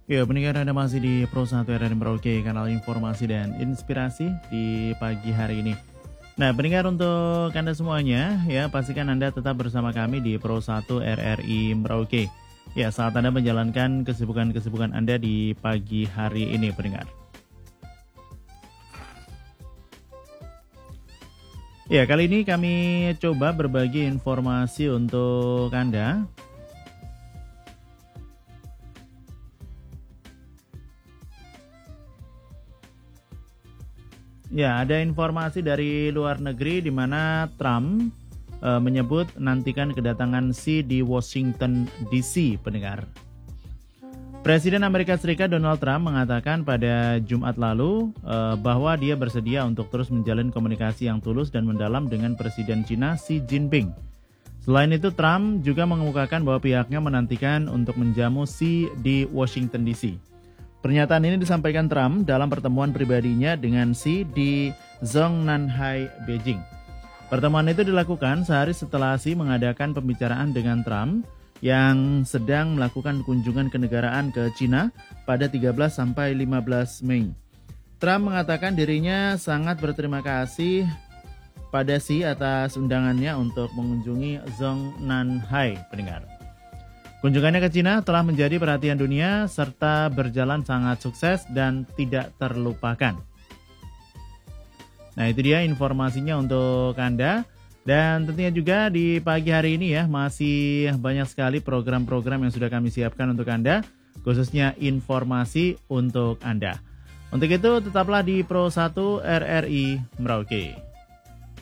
Ya, pendengar Anda masih di Pro 1 RRI Merauke, kanal informasi dan inspirasi di pagi hari ini. Nah, pendengar untuk Anda semuanya, ya pastikan Anda tetap bersama kami di Pro 1 RRI Merauke. Ya, saat Anda menjalankan kesibukan-kesibukan Anda di pagi hari ini, pendengar. Ya, kali ini kami coba berbagi informasi untuk Anda. Ya, ada informasi dari luar negeri di mana Trump menyebut nantikan kedatangan Xi di Washington DC, pendengar. Presiden Amerika Serikat Donald Trump mengatakan pada Jumat lalu bahwa dia bersedia untuk terus menjalin komunikasi yang tulus dan mendalam dengan Presiden Cina Xi Jinping. Selain itu, Trump juga mengemukakan bahwa pihaknya menantikan untuk menjamu Xi di Washington DC. Pernyataan ini disampaikan Trump dalam pertemuan pribadinya dengan Xi di Zhongnanhai, Beijing. Pertemuan itu dilakukan sehari setelah Xi mengadakan pembicaraan dengan Trump yang sedang melakukan kunjungan kenegaraan ke China pada 13 sampai 15 Mei. Trump mengatakan dirinya sangat berterima kasih pada Xi atas undangannya untuk mengunjungi Zhongnanhai, pendengar. Kunjungannya ke China telah menjadi perhatian dunia serta berjalan sangat sukses dan tidak terlupakan. Nah, itu dia informasinya untuk Anda. Dan tentunya juga di pagi hari ini ya, masih banyak sekali program-program yang sudah kami siapkan untuk Anda, khususnya informasi untuk Anda. Untuk itu tetaplah di Pro 1 RRI Merauke.